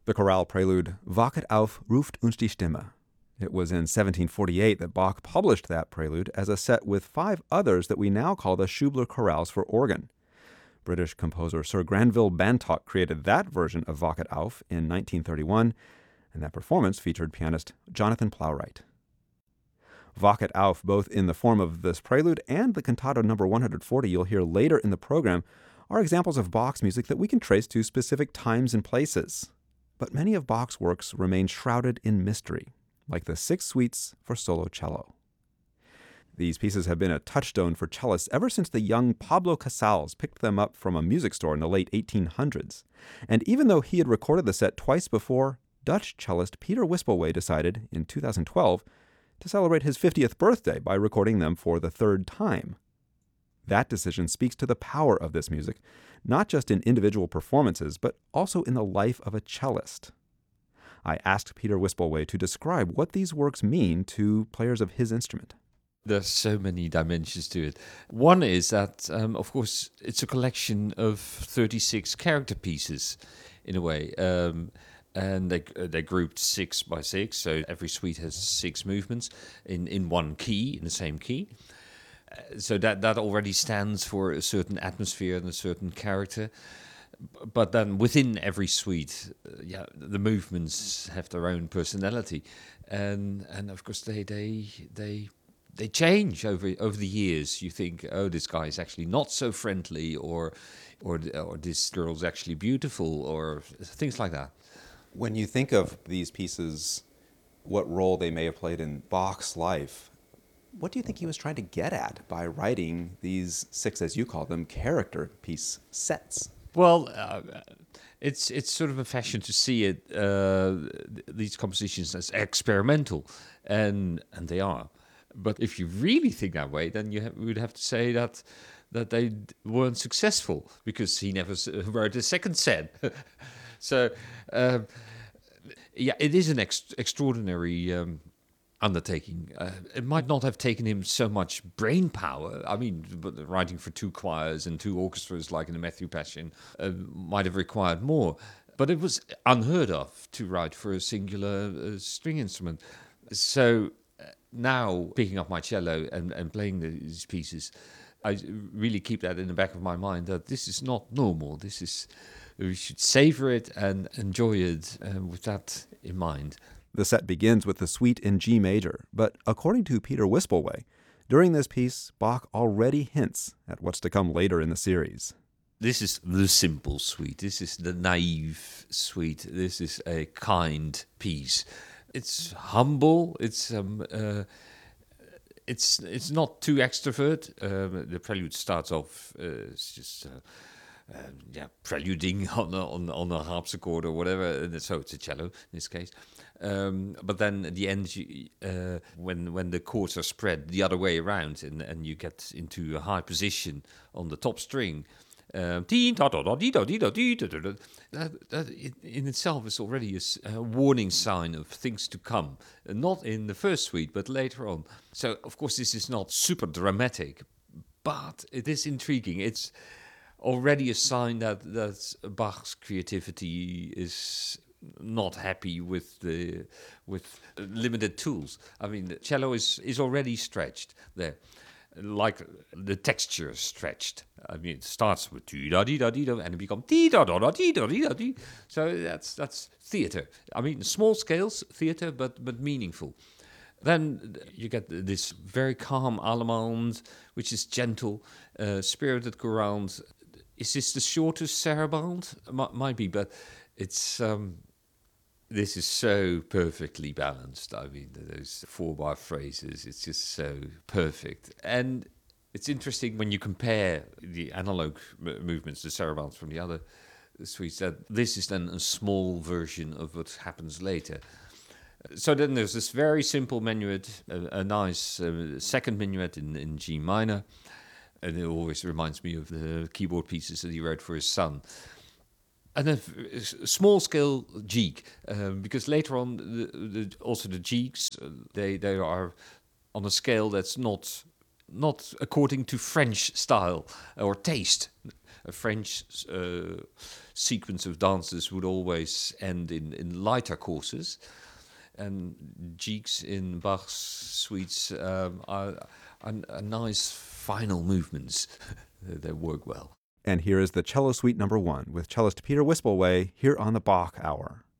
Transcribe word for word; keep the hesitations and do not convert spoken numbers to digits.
The chorale prelude Wachet auf, ruft uns die Stimme. It was in seventeen forty-eight that Bach published that prelude as a set with five others that we now call the Schubler chorales for organ. British composer Sir Granville Bantock created that version of Wachet auf in nineteen thirty-one, and that performance featured pianist Jonathan Plowright. Wachet auf, both in the form of this prelude and the cantata number one hundred forty you'll hear later in the program, are examples of Bach's music that we can trace to specific times and places. But many of Bach's works remain shrouded in mystery, like the Six Suites for solo cello. These pieces have been a touchstone for cellists ever since the young Pablo Casals picked them up from a music store in the late eighteen hundreds. And even though he had recorded the set twice before, Dutch cellist Peter Wispelwey decided, in two thousand twelve, to celebrate his fiftieth birthday by recording them for the third time. That decision speaks to the power of this music, not just in individual performances, but also in the life of a cellist. I asked Peter Wispelwey to describe what these works mean to players of his instrument. There's so many dimensions to it. One is that, um, of course, it's a collection of thirty-six character pieces, in a way. Um, and they, uh, they're grouped six by six, so every suite has six movements in, in one key, in the same key. Uh, so that, that already stands for a certain atmosphere and a certain character. But then within every suite, uh, yeah, the movements have their own personality, and and of course they they they they change over over the years. You think, oh, this guy is actually not so friendly, or or or this girl's actually beautiful, or things like that. When you think of these pieces, what role they may have played in Bach's life, what do you think he was trying to get at by writing these six, as you call them, character piece sets? Well, uh, it's it's sort of a fashion to see it uh, these compositions as experimental, and and they are. But if you really think that way, then you have, would have to say that that they weren't successful because he never wrote a second set. so, um, yeah, it is an ex- extraordinary um, undertaking. Uh, it might not have taken him so much brain power. I mean, but writing for two choirs and two orchestras, like in the Matthew Passion, uh, might have required more. But it was unheard of to write for a singular uh, string instrument. So uh, now, picking up my cello and, and playing these pieces, I really keep that in the back of my mind, that this is not normal. This is, we should savor it and enjoy it uh, with that in mind. The set begins with the suite in G major, but according to Peter Wispelwey, during this piece, Bach already hints at what's to come later in the series. This is the simple suite. This is the naive suite. This is a kind piece. It's humble. It's um, uh, it's it's not too extrovert. Um, the prelude starts off. Uh, it's just. Uh, Uh, yeah, preluding on a, on, on a harpsichord or whatever, and so it's a cello in this case. Um, but then at the end, you, uh, when when the chords are spread the other way around, and, and you get into a high position on the top string, um, that, that in itself is already a, a warning sign of things to come. Uh, not in the first suite, but later on. So, of course, this is not super dramatic, but it is intriguing. It's already a sign that, that Bach's creativity is not happy with the with limited tools. I mean, the cello is, is already stretched there, like the texture is stretched. I mean, it starts with dee da dee da dee da, and it becomes dee da da da dee da dee da dee. So that's that's theater. I mean, small scales theater, but but meaningful. Then you get this very calm allemande, which is gentle, uh, spirited chorale. Is this the shortest sarabande? M- might be, but it's um, this is so perfectly balanced. I mean, those four-bar phrases, it's just so perfect. And it's interesting when you compare the analog m- movements, the sarabandes from the other suites, that this is then a small version of what happens later. So then there's this very simple minuet, a, a nice uh, second minuet in, in G minor. And it always reminds me of the keyboard pieces that he wrote for his son. And then a small scale jig, um, because later on, the, the, also the jigs, uh, they they are on a scale that's not not according to French style or taste. a French uh, sequence of dances would always end in, in lighter courses. And jigs in Bach's suites um, are, are, are nice final movements. They work well. And here is the Cello Suite number one with cellist Peter Wispelwey here on the Bach Hour.